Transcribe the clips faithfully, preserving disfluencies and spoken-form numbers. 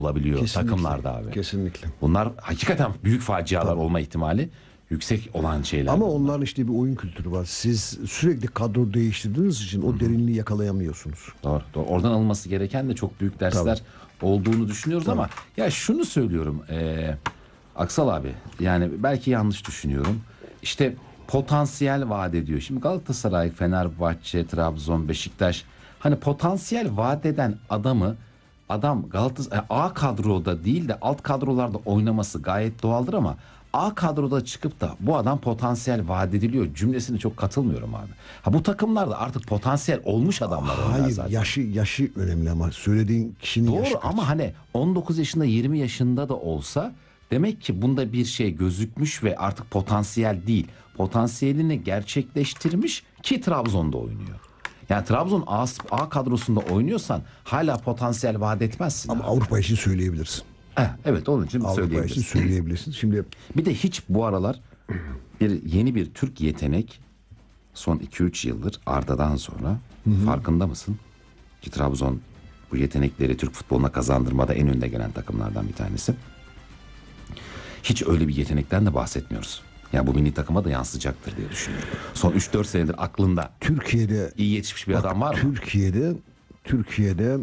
olabiliyor Kesinlikle, takımlarda abi. Kesinlikle. Bunlar hakikaten büyük facialar Tabii. olma ihtimali yüksek olan şeyler. Ama bunlar. onların işte bir oyun kültürü var. Siz sürekli kadro değiştirdiğiniz için o derinliği yakalayamıyorsunuz. Doğru, doğru. Oradan alınması gereken de çok büyük dersler Tabii. olduğunu düşünüyoruz Tabii. ama ya şunu söylüyorum ee, Aksal abi, yani belki yanlış düşünüyorum. İşte potansiyel vaat ediyor. Şimdi Galatasaray, Fenerbahçe, Trabzon, Beşiktaş, hani potansiyel vaat eden adamı adam Galatasaray A kadroda değil de alt kadrolarda oynaması gayet doğaldır ama A kadroda çıkıp da bu adam potansiyel vaat ediliyor cümlesine çok katılmıyorum abi. Ha, bu takımlarda artık potansiyel olmuş adamlar onlar Hayır, zaten. yaşı yaşı önemli ama söylediğin kişinin Doğru yaşı kaç? ama hani on dokuz yaşında yirmi yaşında da olsa demek ki bunda bir şey gözükmüş ve artık potansiyel değil. Potansiyelini gerçekleştirmiş ki Trabzon'da oynuyor. Yani Trabzon A, A kadrosunda oynuyorsan hala potansiyel vaat etmezsin. Ama abi. Avrupa için söyleyebilirsin. Eh, evet, onun için Avrupa için söyleyebilirsin. söyleyebilirsin. Şimdi Bir de hiç bu aralar bir yeni bir Türk yetenek son iki üç yıldır Arda'dan sonra farkında mısın? Ki Trabzon bu yetenekleri Türk futboluna kazandırmada en önde gelen takımlardan bir tanesi. Hiç öyle bir yetenekten de bahsetmiyoruz. Yani bu milli takıma da yansıyacaktır diye düşünüyorum. Son üç dört senedir aklında Türkiye'de iyi yetişmiş bir bak, adam var mı? Türkiye'de Türkiye'de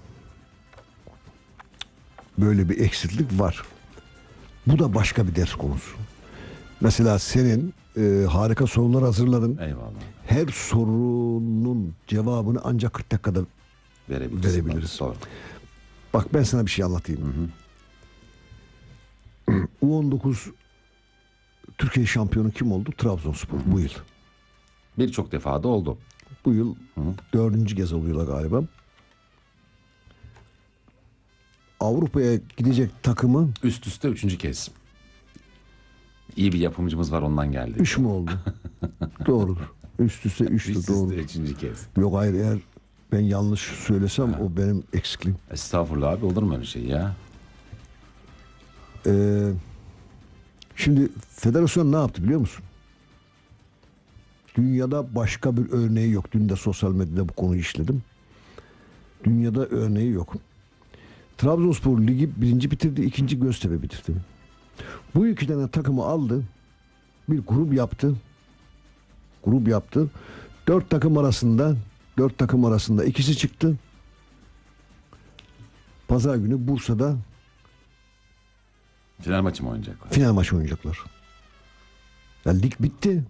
böyle bir eksiklik var. Bu da başka bir ders konusu. Mesela senin e, harika sorular hazırladın. Eyvallah. Her sorunun cevabını ancak kırk dakikada Verebiliriz. verebiliriz. Doğru. Bak ben sana bir şey anlatayım. Hı hı. U on dokuz Türkiye şampiyonu kim oldu? Trabzonspor bu yıl. Birçok defa da oldu. Bu yıl Hı hı. dördüncü kez oluyorlar galiba. Avrupa'ya gidecek takımı Üst üste üçüncü kez. İyi bir yapımcımız var, ondan geldi. üç mü oldu? Doğrudur. Üst üste üçtü, Üst doğru. üste üçüncü kez. Yok hayır, eğer ben yanlış söylesem o benim eksikliğim. Estağfurullah abi, olur mu öyle şey ya? Ee, şimdi federasyon ne yaptı biliyor musun? Dünyada başka bir örneği yok. Dün de sosyal medyada bu konuyu işledim. Dünyada örneği yok. Trabzonspor ligi birinci bitirdi, ikinci Göztepe bitirdi. Bu iki tane takımı aldı, bir grup yaptı. Grup yaptı. Dört takım arasında, dört takım arasında ikisi çıktı. Pazar günü Bursa'da Final maçı mı oynayacaklar? final maçı oynayacaklar. Yani lig bitti.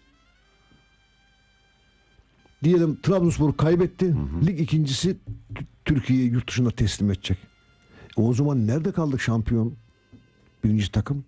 Diyelim Trabzonspor kaybetti. Hı hı. Lig ikincisi Türkiye'yi yurt dışına teslim edecek. E o zaman nerede kaldık şampiyon? Birinci takım.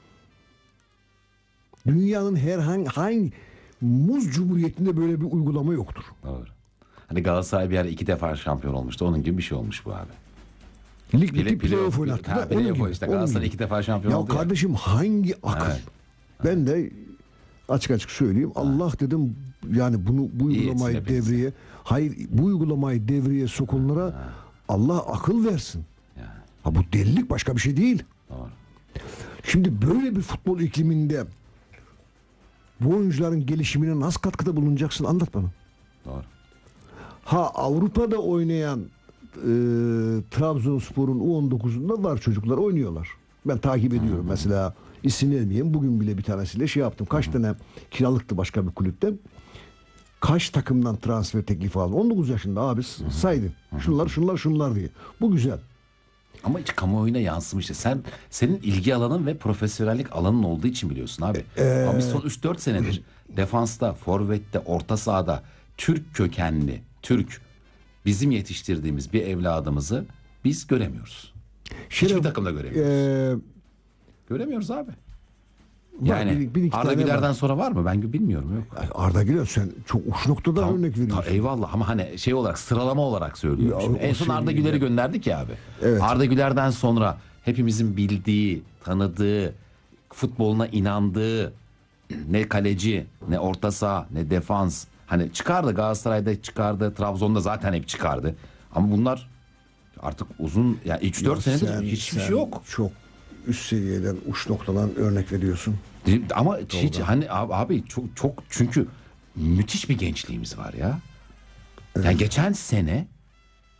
Dünyanın herhangi hangi muz cumhuriyetinde böyle bir uygulama yoktur. Doğru. Hani Galatasaray bir ara iki defa şampiyon olmuştu. Onun gibi bir şey olmuş bu abi. Lig bitti, playoff oynattılar. Ha, playoff işte. Galatasaray iki defa şampiyon ya oldu ya. kardeşim hangi akıl? Evet. Ben de açık açık söyleyeyim. Ha. Allah dedim yani bunu bu uygulamayı İyi, devreye hayır bu uygulamayı devreye sokunlara ha. Allah akıl versin. Yani. Ha bu delilik, başka bir şey değil. Doğru. Şimdi böyle bir futbol ikliminde bu oyuncuların gelişimine nasıl katkıda bulunacaksın, anlat bana. Doğru. Ha Avrupa'da oynayan e, Trabzonspor'un U on dokuzunda var, çocuklar oynuyorlar. Ben takip ediyorum. Hı-hı. Mesela isim vermeyeyim. Bugün bile bir tanesiyle şey yaptım. Kaç Hı-hı. tane kiralıktı başka bir kulüpte. Kaç takımdan transfer teklifi aldı. on dokuz yaşında abi Hı-hı. saydı. Hı-hı. Şunlar şunlar şunlar diye. Bu güzel. Ama hiç kamuoyuna yansımıştı. Sen senin ilgi alanın ve profesyonellik alanın olduğu için biliyorsun abi. Ee... Ama biz son üç dört senedir defansta, forvette, orta sahada Türk kökenli, Türk bizim yetiştirdiğimiz bir evladımızı biz göremiyoruz. Şeref, Hiçbir takımda göremiyoruz. E... Göremiyoruz abi. Yani bir, bir Arda Güler'den var. Sonra var mı? Ben bilmiyorum. Yok. Arda Güler sen çok uç noktadan tam, örnek veriyorsun. Ta, eyvallah ama hani şey olarak, sıralama olarak söylüyorum. Ya, şimdi. En son şey Arda Güler'i gönderdik ya abi. Evet. Arda Güler'den sonra hepimizin bildiği, tanıdığı, futboluna inandığı ne kaleci, ne orta saha, ne defans. Hani çıkardı, Galatasaray'da çıkardı, Trabzon'da zaten hep çıkardı. Ama bunlar artık uzun, yani üç dört senedir sen, hiçbir şey yok. Çok üst seviyeden, uç noktadan örnek veriyorsun. Ama Doğru. hiç hani abi, abi çok çok çünkü müthiş bir gençliğimiz var ya. Evet. Yani geçen sene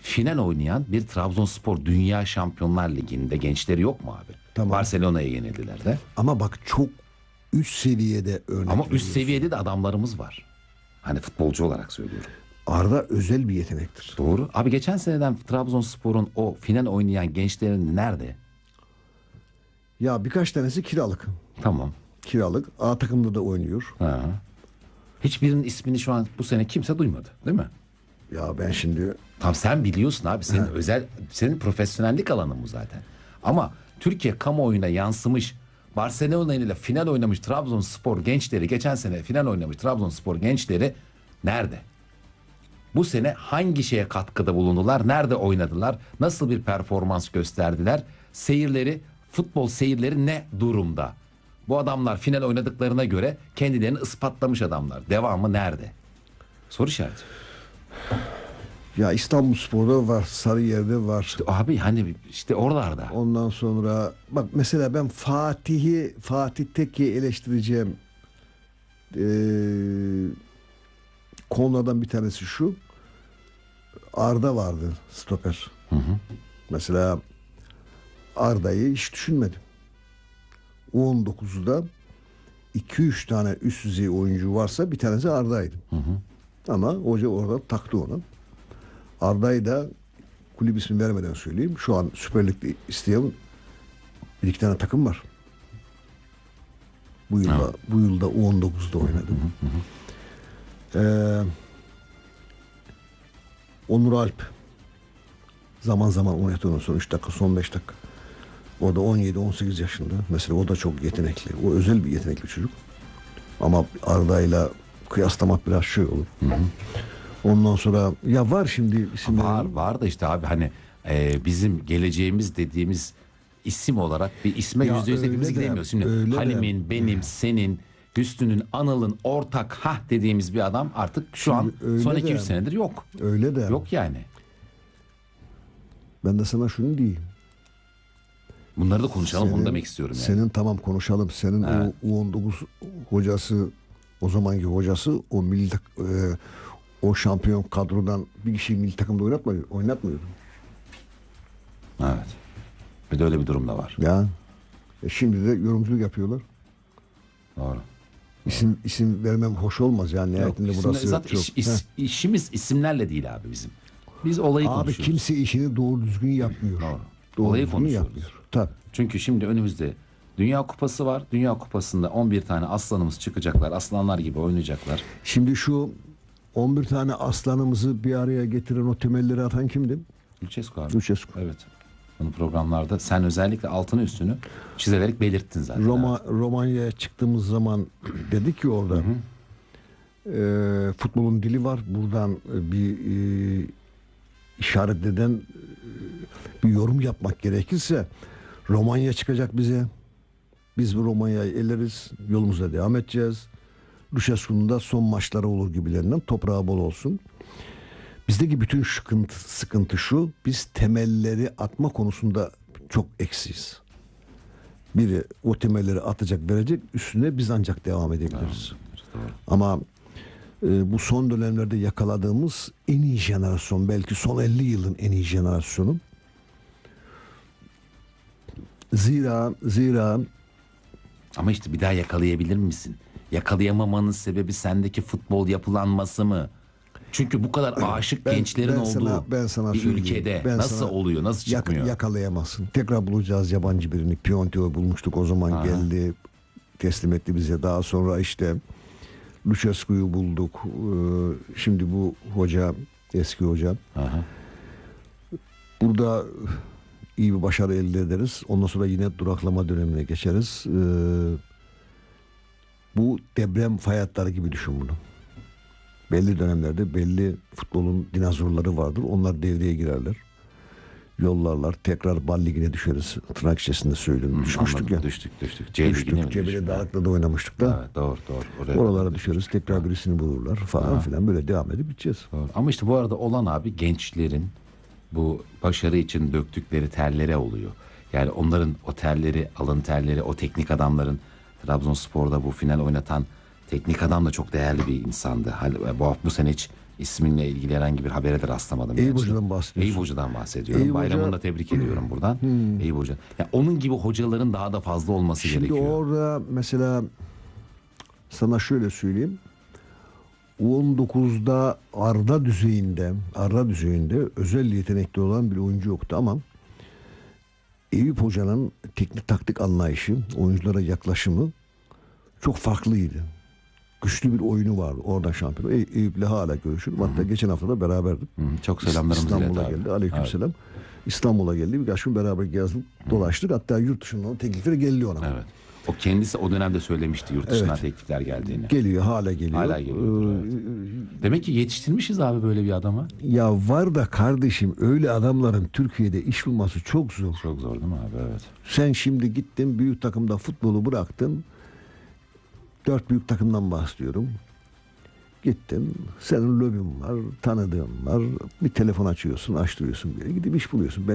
final oynayan bir Trabzonspor Dünya Şampiyonlar Ligi'nde gençleri yok mu abi? Tamam. Barcelona'ya yenildiler de. Ama bak çok üst seviyede örnek Ama üst veriyorsun. seviyede de adamlarımız var. Hani futbolcu olarak söylüyorum. Arda özel bir yetenektir. Doğru. Abi geçen seneden Trabzonspor'un o final oynayan gençlerin nerede? Ya birkaç tanesi kiralık. Tamam. Kiralık. A takımda da oynuyor. Ha. Hiçbirinin ismini şu an bu sene kimse duymadı, değil mi? Ya ben şimdi Tam sen biliyorsun abi, senin özel, senin profesyonellik alanın bu zaten. Ama Türkiye kamuoyuna yansımış, Barcelona ile final oynamış Trabzonspor gençleri, geçen sene final oynamış Trabzonspor gençleri nerede? Bu sene hangi şeye katkıda bulundular? Nerede oynadılar? Nasıl bir performans gösterdiler? Seyirleri, futbol seyirleri ne durumda? Bu adamlar final oynadıklarına göre kendilerini ispatlamış adamlar. Devamı nerede? Soru işareti. ya İstanbulspor'da var, Sarıyer'de var. İşte abi hani işte oralarda. Ondan sonra bak mesela ben Fatih'i Fatih Tekke'yi eleştireceğim ee, konulardan bir tanesi şu. Arda vardı stoper. Hı hı. Mesela Arda'yı hiç düşünmedim. U on dokuzda iki üç tane üst düzey oyuncu varsa bir tanesi Arda'ydı. Hı hı. Ama hoca orada taktı onu. Arda'yı da kulüp ismi vermeden söyleyeyim. Şu an Süper Lig'de isteyen bir iki tane takım var. Bu yılda, Evet. bu yılda U on dokuzda oynadım. Hı hı. Ee, Onur Alp zaman zaman oynatıyor, son üç dakika, son beş dakika. O da on yedi on sekiz yaşında. Mesela o da çok yetenekli. O özel bir yetenekli çocuk. Ama Arda'yla kıyaslamak biraz şey olur. Hı hı. Ondan sonra ya var şimdi isimler. Var var da işte abi hani e, bizim geleceğimiz dediğimiz isim olarak bir isme Ya yüzde yüz öyle hepimiz de, gidemiyoruz. Şimdi öyle de. Halim'in, benim, senin, Hüsnü'nün, Anıl'ın ortak hah dediğimiz bir adam artık şu an Şimdi öyle son de. iki üç senedir yok. Öyle de. Yok yani. Ben de sana şunu diyeyim. Bunları da konuşalım, onu Senin- demek istiyorum yani. Senin tamam konuşalım. Senin Evet. o U on dokuz hocası, o zamanki hocası o milli tak- e, o şampiyon kadrodan bir kişiyi milli takımda oynatmıyor, oynatmıyor. Evet. Bir de öyle bir durum da var. Ya e şimdi de yorumculuk yapıyorlar. Doğru. İsim isim vermem hoş olmaz yani. Yok, Nihayetinde isimler- burası zaten çok. iş- is- Heh. işimiz isimlerle değil abi bizim. Biz olayı Abi konuşuyoruz. kimse işini doğru düzgün yapmıyor. Doğru. Doğru Olayı düzgün konuşuyoruz. yapmıyor. Tabii. Çünkü şimdi önümüzde Dünya Kupası var. Dünya Kupası'nda on bir tane aslanımız çıkacaklar. Aslanlar gibi oynayacaklar. Şimdi şu on bir tane aslanımızı bir araya getiren, o temelleri atan kimdi? Lucescu abi. Lucescu. Evet. Bunu programlarda sen özellikle altını üstünü çizerek belirttin zaten. Roma Romanya'ya çıktığımız zaman dedik ki orada e, futbolun dili var. Buradan e, bir e, işaret eden e, bir yorum yapmak gerekirse Romanya çıkacak bize. Biz bu Romanya'yı eleriz. Yolumuza devam edeceğiz. Lucescu'nun da son maçları olur gibilerinden, toprağı bol olsun. Bizdeki bütün sıkıntı, sıkıntı şu. Biz temelleri atma konusunda çok eksiyiz. Biri o temelleri atacak, verecek, üstüne biz ancak devam edebiliriz. Doğru. Ama e, bu son dönemlerde yakaladığımız en iyi jenerasyon, belki son elli yılın en iyi jenerasyonu. Zira zira Ama işte bir daha yakalayabilir misin? Yakalayamamanın sebebi sendeki futbol yapılanması mı? Çünkü bu kadar aşık ben- gençlerin ben olduğu sana- ben sana bir söyleyeyim. ülkede Ben nasıl sana- oluyor? Nasıl yak- çıkmıyor? yakalayamazsın. Tekrar bulacağız yabancı birini. Piontek'i bulmuştuk, o zaman Aha. geldi, teslim etti bize. Daha sonra işte Lucescu'yu bulduk. Ee, Şimdi bu hoca, eski hoca. Aha. Burada iyi bir başarı elde ederiz. Ondan sonra yine duraklama dönemine geçeriz. Ee, bu deprem fay hatları gibi düşün bunu. Belli dönemlerde belli futbolun dinozorları vardır. Onlar devreye girerler. Yollarlar. Tekrar Bal Ligi'ne düşeriz. Tırnak içerisinde söylüyorum. Düşmüştük Anladım. ya. Düştük düştük. C Ligi'ne mi Düştük. Cebeli düştük? Dağlık'ta da oynamıştık da. Evet, doğru doğru. Oraya Oralara düşeriz. Tekrar birisini bulurlar falan filan. Böyle devam edip gideceğiz. Doğru. Ama işte bu arada olan abi gençlerin bu başarı için döktükleri terlere oluyor. Yani onların o terleri, alın terleri, o teknik adamların, Trabzonspor'da bu final oynatan teknik adam da çok değerli bir insandı. Hal- Bu, bu sene hiç isminle ilgili herhangi bir habere de rastlamadım. Eyüp gerçi. Hoca'dan bahsediyorsun. Eyüp Hoca'dan bahsediyorum. Eyüp Bayramını Hoca- da tebrik ediyorum buradan. Eyüp Hoca. Ya onun gibi hocaların daha da fazla olması Şimdi gerekiyor. orada mesela sana şöyle söyleyeyim. U on dokuzda Arda düzeyinde, Arda düzeyinde özel yetenekli olan bir oyuncu yoktu ama Eyüp Hoca'nın teknik taktik anlayışı, oyunculara yaklaşımı çok farklıydı. Güçlü bir oyunu vardı. Oradan şampiyon. Ey- Eyüp'le hala görüşürüm. Hatta geçen hafta da beraberdik. Hı, çok selamlarımızı ilet İstanbul'a abi. geldi. Aleykümselam. İstanbul'a geldi. Birkaç gün beraber gezdik, dolaştık. Hatta yurt dışından teklifleri geliyor ona. Evet. O kendisi o dönemde söylemişti yurt dışından Evet. teklifler geldiğini. Geliyor, hala geliyor. Hala geliyordur, Ee, evet. Demek ki yetiştirmişiz abi böyle bir adama. Ya var da kardeşim öyle adamların Türkiye'de iş bulması çok zor. Çok zor değil mi abi? Evet. Sen şimdi gittin büyük takımda futbolu bıraktın. Dört büyük takımdan bahsediyorum. Gittin, senin lobin var, tanıdığın var. Bir telefon açıyorsun, açtırıyorsun bir yere. Gidip iş buluyorsun. Ben